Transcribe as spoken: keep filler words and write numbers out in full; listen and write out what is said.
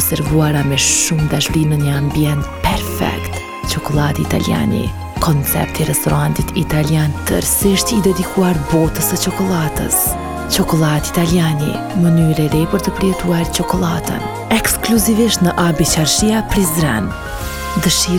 konservuara me shumë dashuri në një ambient perfekt. Çokoladë italiane, koncepti i restorantit italian tërësisht i dedikuar botës së çokoladës. Çokoladë italiane, mënyrë e re për të përjetuar çokoladën, ekskluzivisht në Abi Çarshia, Prizren. Dëshirë